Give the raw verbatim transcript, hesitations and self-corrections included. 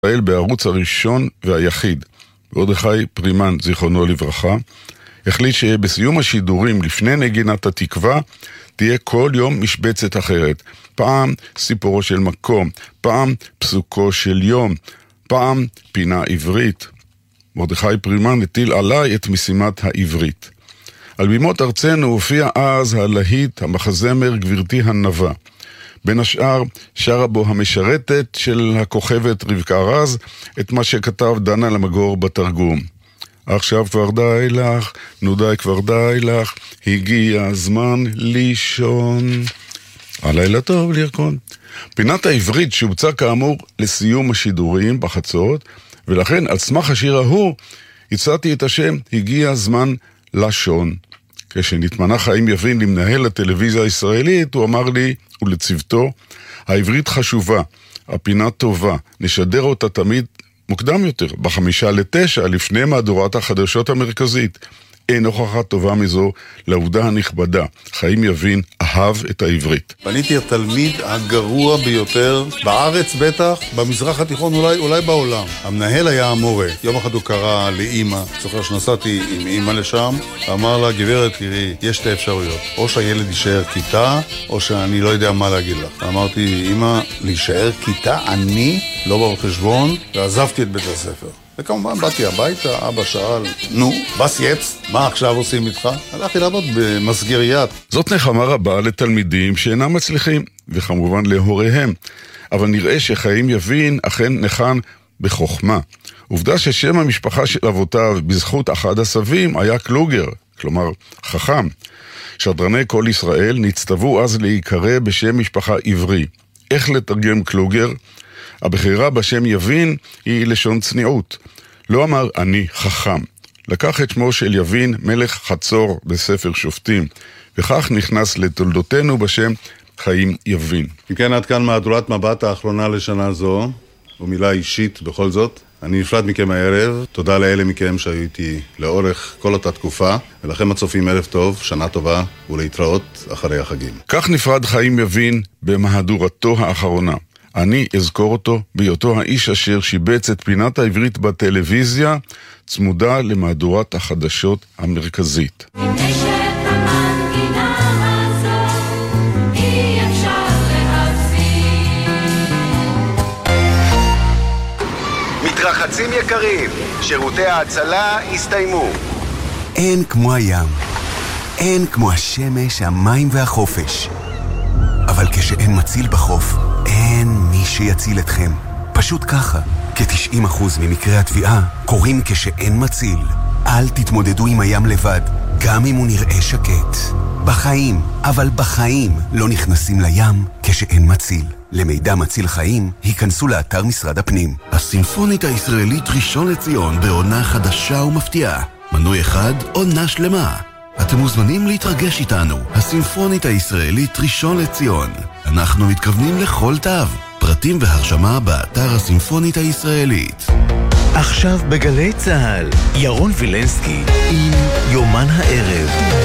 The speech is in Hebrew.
בערוץ הראשון והיחיד, מרדכי פרימן, זיכרונו לברכה, החליט שבסיום השידורים לפני נגינת התקווה תהיה כל יום משבצת אחרת. פעם סיפורו של מקום, פעם פסוקו של יום, פעם פינה עברית. מרדכי פרימן הטיל עליי את משימת העברית. על בימות ארצנו הופיע אז הלהיט, המחזמר גברתי הנבה. בין השאר שרה בו המשרתת של הכוכבת רבקה רז את מה שכתב דנה למגור בתרגום. עכשיו כבר די לך, נו די כבר די לך, הגיע הזמן לישון. הלילה טוב לרקון. פינת העברית שהוצא כאמור לסיום השידורים בחצות, ולכן על סמך השיר ההוא הצעתי את השם הגיע הזמן לשון. כשנתמנה חיים יבין למנהל הטלוויזיה הישראלית, הוא אמר לי ולצוותו, העברית חשובה, הפינה טובה, נשדר אותה תמיד מוקדם יותר, בחמישה לתשע, לפני מהדורת החדשות המרכזית. אין הוכחה טובה מזו לעובדה הנכבדה. חיים יבין אהב את העברית. בניתי התלמיד הגרוע ביותר בארץ בטח, במזרח התיכון אולי, אולי בעולם. המנהל היה המורה. יום אחד הוא קרא לאמא, זוכר שנסעתי עם אמא לשם, אמר לה, גברת, תראי, יש שתי אפשרויות. או שהילד יישאר כיתה, או שאני לא יודע מה להגיד לך. אמרתי, אמא, להישאר כיתה, אני לא בא בחשבון, ועזבתי את בית הספר. וכמובן באתי הביתה, אבא שאל, נו, בס יצ, מה עכשיו עושים איתך? הלכתי לעבוד במסגריית. זאת נחמה רבה לתלמידים שאינם מצליחים, וכמובן להוריהם. אבל נראה שחיים יבין אכן נחן בחוכמה. עובדה ששם המשפחה של אבותיו בזכות אחד הסבים היה קלוגר, כלומר חכם. שדרני כל ישראל נצטוו אז להיקרא בשם משפחה עברי. איך לתרגם קלוגר? הבחירה בשם יבין היא לשון צניעות. לא אמר אני חכם. לקח את שמו של יבין מלך חצור בספר שופטים, וכך נכנס לתולדותינו בשם חיים יבין. כן, עד כאן מהדורת מבט האחרונה לשנה זו, ומילה אישית בכל זאת. אני נפרד מכם הערב, תודה לאלה מכם שהיו איתי לאורך כל אותה תקופה, ולכם הצופים ערב טוב, שנה טובה, ולהתראות אחרי החגים. כך נפרד חיים יבין במהדורתו האחרונה. אני אזכור אותו בהיותו האיש אשר שיבץ את פינת העברית בטלוויזיה, צמודה למהדורת החדשות המרכזית. מתרחצים יקרים, שירותי ההצלה הסתיימו. אין כמו הים, אין כמו השמש, המים והחופש. אבל כשאין מציל בחוף, אין מי שיציל אתכם. פשוט ככה, כ-תשעים אחוז ממקרי התביעה קורים כשאין מציל. אל תתמודדו עם הים לבד, גם אם הוא נראה שקט. בחיים, אבל בחיים, לא נכנסים לים כשאין מציל. למידע מציל חיים, היכנסו לאתר משרד הפנים. הסימפונית הישראלית ראשון לציון בעונה חדשה ומפתיעה. מנוי אחד, עונה שלמה. אתם מוזמנים להתרגש איתנו. הסימפונית הישראלית ראשון לציון. אנחנו מתכוונים לכל תו. פרטים והרשמה באתר הסימפונית הישראלית. עכשיו בגלי צהל, ירון וילנסקי עם יומן הערב.